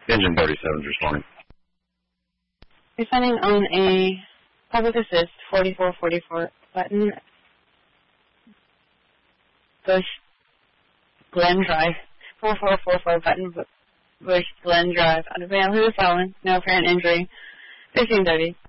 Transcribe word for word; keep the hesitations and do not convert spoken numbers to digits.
Engine thirty-seven is responding. Responding on a public assist forty-four forty-four button, Bush Glen Drive, four four four four button, Bush Glen Drive, out of bail. Who is fallen? No apparent injury. fifteen thirty.